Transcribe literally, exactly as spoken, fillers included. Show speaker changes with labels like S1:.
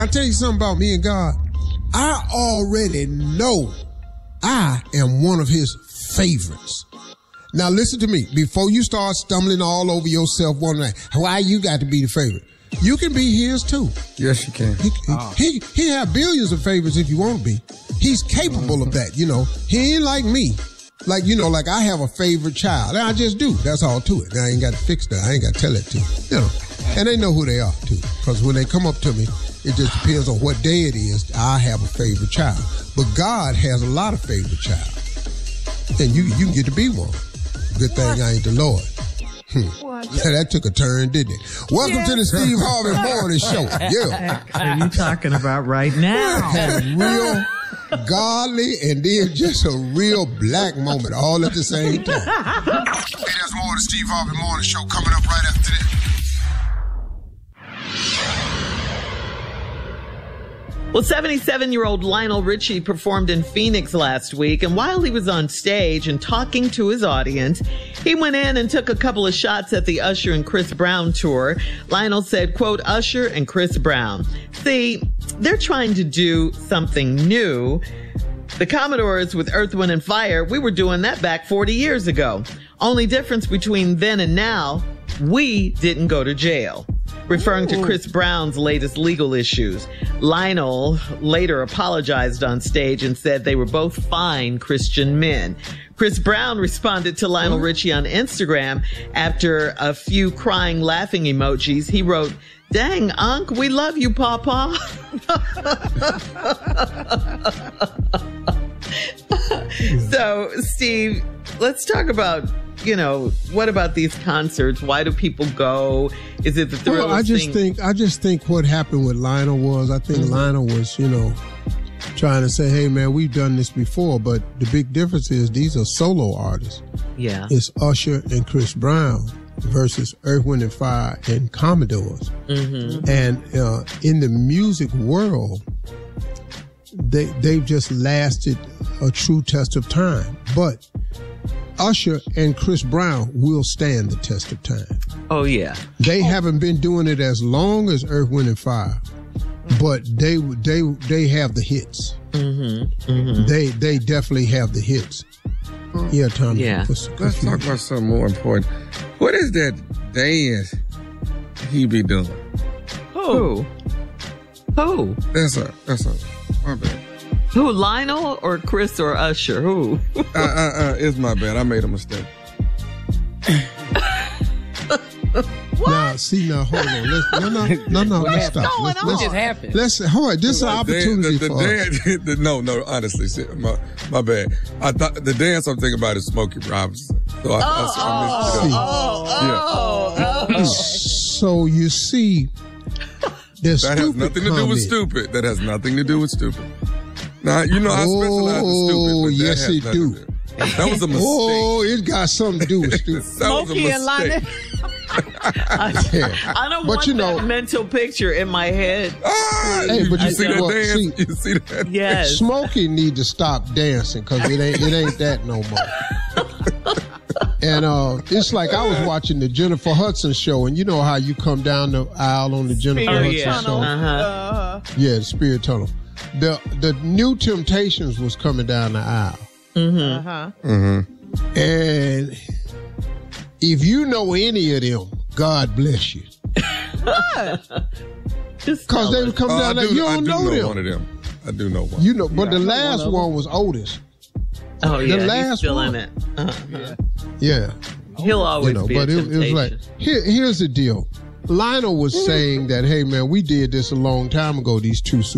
S1: I'll tell you something about me and God. I already know I am one of his favorites. Now listen to me. Before you start stumbling all over yourself wondering why you got to be the favorite, you can be his too.
S2: Yes, you can.
S1: He, oh. he, he have billions of favorites if you want to be. He's capable mm-hmm. of that, you know. He ain't like me. Like, you know, like I have a favorite child. And I just do. That's all to it. I ain't got to fix that. I ain't got to tell it to you. You know. And they know who they are too. Because when they come up to me, it just depends on what day it is. I have a favorite child. But God has a lot of favorite child. And you, you can get to be one. Good thing what? I ain't the Lord. Hmm. Yeah, that took a turn, didn't it? Welcome yeah. to the Steve Harvey Morning Show. Yeah.
S3: What are you talking about right now?
S1: Real godly and then just a real black moment all at the same time. Hey, there's more of the Steve Harvey Morning Show coming up right after this.
S4: Well, seventy-seven-year-old Lionel Richie performed in Phoenix last week, and while he was on stage and talking to his audience, he went in and took a couple of shots at the Usher and Chris Brown tour. Lionel said, quote, Usher and Chris Brown. See, they're trying to do something new. The Commodores with Earth, Wind and Fire, we were doing that back forty years ago. Only difference between then and now, we didn't go to jail. Referring to Chris Brown's latest legal issues. Lionel later apologized on stage and said they were both fine Christian men. Chris Brown responded to Lionel Richie on Instagram after a few crying, laughing emojis. He wrote, dang, Unc, we love you, Papa. So, Steve, let's talk about, you know, what about these concerts? Why do people go? Is it the thrill
S1: well, I
S4: of
S1: just
S4: seeing-
S1: think I just think what happened with Lionel was I think mm-hmm. Lionel was, you know, trying to say, hey man, we've done this before, but the big difference is these are solo artists.
S4: Yeah.
S1: It's Usher and Chris Brown versus Earth, Wind and Fire and Commodores. Mm-hmm. And uh, in the music world, they they've just lasted a true test of time. But Usher and Chris Brown will stand the test of time.
S4: Oh, yeah.
S1: They
S4: oh.
S1: haven't been doing it as long as Earth, Wind and Fire, but they they they have the hits.
S4: Mm-hmm. Mm-hmm.
S1: They they definitely have the hits. Yeah, Tommy.
S4: Yeah.
S2: Let's talk about something more important. What is that dance he be doing?
S4: Who? Who?
S2: That's a that's a my bad.
S4: Who, Lionel or Chris or Usher? Who?
S2: uh, uh, uh, it's my bad. I made a mistake.
S4: What?
S1: Now, see, now, hold on. Let's, no, no, no, no, let's stop.
S4: Going
S1: let's,
S4: on?
S1: let's,
S4: What
S3: happened?
S1: Let's, hold on. This is an opportunity
S2: the, the,
S1: for
S2: the
S1: us.
S2: dance, the, no, no, honestly, shit, my, my bad. I thought the dance I'm thinking about is Smokey Robinson. So I,
S4: Oh,
S2: I, I missed it.
S4: oh, oh,
S2: Yeah.
S4: oh, oh.
S1: So you see, there's
S2: That has nothing to do with stupid. That has nothing to do with stupid. Now, you know I specialize in stupid.
S1: Oh,
S2: But
S1: yes,
S2: that has
S1: it
S2: nothing
S1: do.
S2: to do. That was a mistake.
S1: Oh, it got something to do with stupid.
S2: That was a
S3: Smokey and
S2: mistake.
S4: I,
S1: Yeah.
S4: I don't
S1: But
S4: want
S1: you know-
S4: that mental picture in my head.
S2: Ah,
S1: Hey,
S2: you,
S1: but
S2: you
S1: you
S2: see
S1: know
S2: that
S1: what?
S2: dance?
S1: See-
S2: you see that?
S4: Yes.
S1: Smokey need to stop dancing because it ain't it ain't that no more. And uh, it's like I was watching the Jennifer Hudson show, and you know how you come down the aisle on the Jennifer
S4: Oh,
S1: Hudson
S4: yeah.
S1: show.
S4: Uh-huh.
S1: Yeah, the Spirit Tunnel. The the New Temptations was coming down the aisle,
S4: Mm-hmm.
S3: Uh-huh.
S2: Mm-hmm.
S1: and if you know any of them, God bless you,
S4: Just
S1: because
S4: tell
S1: they
S4: us.
S1: would come
S2: Oh,
S1: down
S2: I
S1: there.
S2: do,
S1: You
S2: I
S1: don't
S2: do
S1: know,
S2: know
S1: them.
S2: one of them. I do know one.
S1: You know, but
S3: Yeah,
S1: the
S3: I know
S1: last
S3: one of
S1: one
S3: them.
S1: was Otis.
S4: Oh, yeah.
S1: the
S4: he's
S1: last
S4: still
S1: one.
S4: in it. Uh-huh.
S1: Yeah.
S4: He'll always
S1: You know,
S4: be
S1: but
S4: a
S1: it, it was like,
S4: temptation.
S1: here, here's the deal. Lionel was saying that, hey man, we did this a long time ago, these two